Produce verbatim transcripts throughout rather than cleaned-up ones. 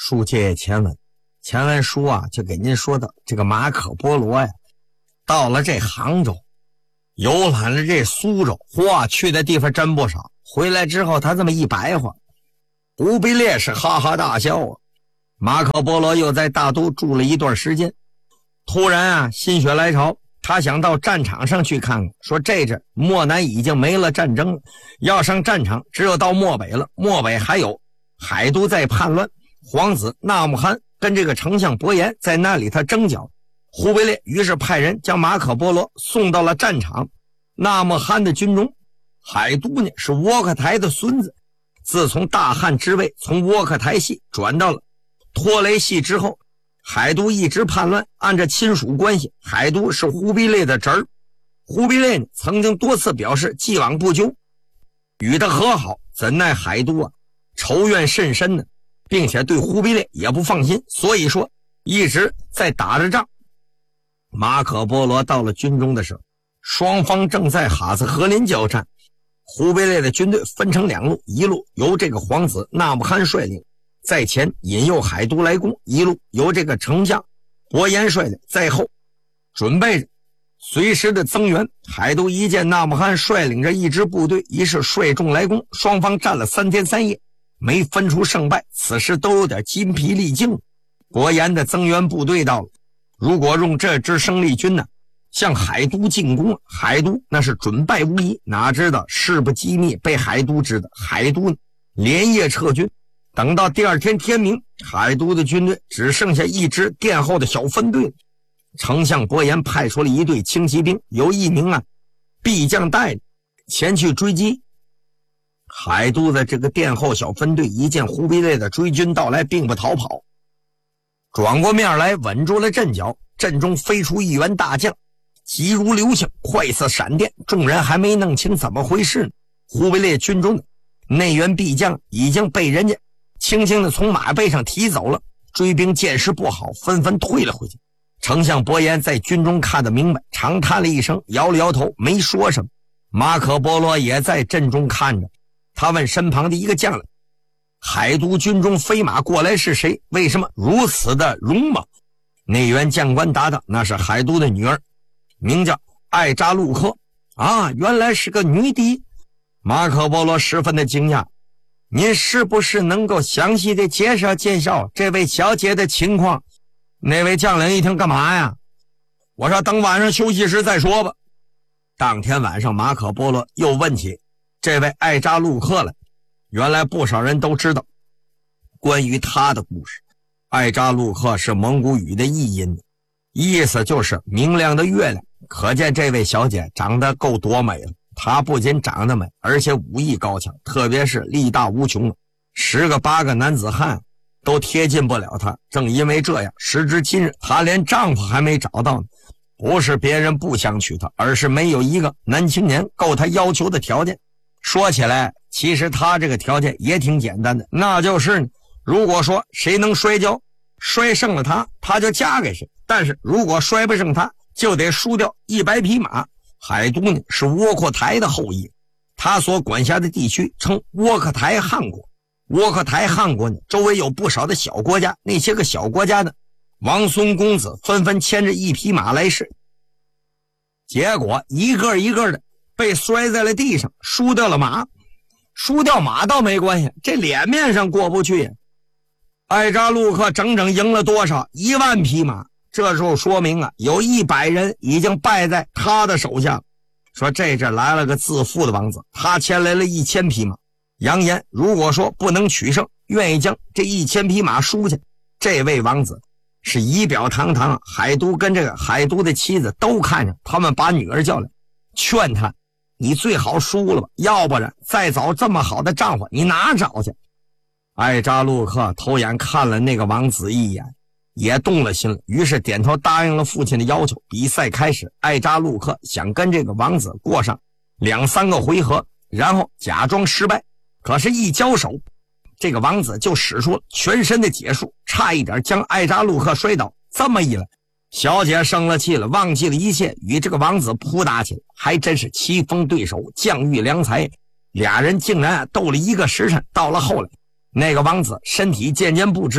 书接前文，前文书啊就给您说到这个马可波罗呀，到了这杭州，游览了这苏州，哇，去的地方真不少。回来之后他这么一白话，忽必烈是哈哈大笑啊。马可波罗又在大都住了一段时间，突然啊心血来潮，他想到战场上去看看，说这阵漠南已经没了战争了，要上战场只有到漠北了，漠北还有海都在叛乱，皇子纳木罕跟这个丞相伯颜在那里他争角。忽必烈于是派人将马可波罗送到了战场，纳木罕的军中。海都呢是窝克台的孙子，自从大汗之位从窝克台系转到了托雷系之后，海都一直叛乱，按照亲属关系，海都是忽必烈的侄儿。忽必烈呢曾经多次表示既往不咎，与他和好，怎奈海都啊仇怨甚深呢，并且对忽必烈也不放心，所以说一直在打着仗。马可波罗到了军中的时候，双方正在哈斯河林交战。忽必烈的军队分成两路，一路由这个皇子纳木罕率领，在前引诱海都来攻，一路由这个丞相伯颜率领，在后准备着随时的增援。海都一见纳木罕率领着一支部队，于是率众来攻，双方战了三天三夜，没分出胜败，此时都有点筋疲力尽。伯颜的增援部队到了，如果用这支生力军呢向海都进攻，海都那是准败无疑，哪知道事不机密，被海都知道，海都连夜撤军。等到第二天天明，海都的军队只剩下一支殿后的小分队了。丞相伯颜派出了一队轻骑兵，由一名啊裨将带着前去追击。海都的这个殿后小分队一见忽必烈的追军到来，并不逃跑，转过面来稳住了阵脚。阵中飞出一员大将，急如流星，快似闪电，众人还没弄清怎么回事呢，忽必烈军中的那员裨将已经被人家轻轻地从马背上提走了。追兵见势不好，纷纷退了回去。丞相伯颜在军中看得明白，长叹了一声，摇了摇头，没说什么。马可波罗也在阵中看着，他问身旁的一个将领，海都军中飞马过来是谁？为什么如此的戎马？那员将官答道，那是海都的女儿，名叫艾扎路克。啊，原来是个女帝。马可波罗十分的惊讶，您是不是能够详细的介绍介绍这位小姐的情况？那位将领一听，干嘛呀？我说等晚上休息时再说吧。当天晚上马可波罗又问起这位艾扎路克了。原来不少人都知道关于他的故事。艾扎路克是蒙古语的译音，意思就是明亮的月亮，可见这位小姐长得够多美了。她不仅长得美，而且武艺高强，特别是力大无穷，十个八个男子汉都贴近不了她。正因为这样，时至今日她连丈夫还没找到呢。不是别人不想娶她，而是没有一个男青年够她要求的条件。说起来，其实她这个条件也挺简单的，那就是如果说谁能摔跤摔胜了他，他就嫁给谁，但是如果摔不胜他，就得输掉一百匹马。海都呢是窝阔台的后裔，他所管辖的地区称窝克台汗国。窝克台汗国呢周围有不少的小国家，那些个小国家的王孙公子纷纷牵着一匹马来试，结果一个一个的被摔在了地上，输掉了马。输掉马倒没关系，这脸面上过不去呀。艾扎路克整整赢了多少？一万匹马。这时候说明啊，有一百人已经败在他的手下。说这阵来了个自负的王子，他牵来了一千匹马，扬言如果说不能取胜，愿意将这一千匹马输下。这位王子是仪表堂堂，海都跟这个海都的妻子都看上，他们把女儿叫来，劝他，你最好输了吧，要不然再找这么好的丈夫你哪找去？艾扎路克偷眼看了那个王子一眼，也动了心了，于是点头答应了父亲的要求。比赛开始，艾扎路克想跟这个王子过上两三个回合，然后假装失败。可是一交手，这个王子就使出了全身的解数，差一点将艾扎路克摔倒。这么一来，小姐生了气了，忘记了一切，与这个王子扑打起来，还真是棋逢对手，将遇良才。俩人竟然斗了一个时辰。到了后来，那个王子身体渐渐不支，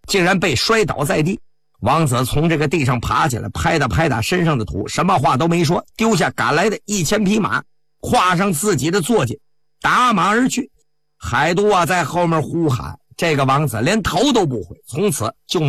竟然被摔倒在地。王泽从这个地上爬起来，拍打拍打身上的土，什么话都没说，丢下赶来的一千匹马，跨上自己的坐骑，打马而去。海都啊在后面呼喊，这个王子连头都不回，从此就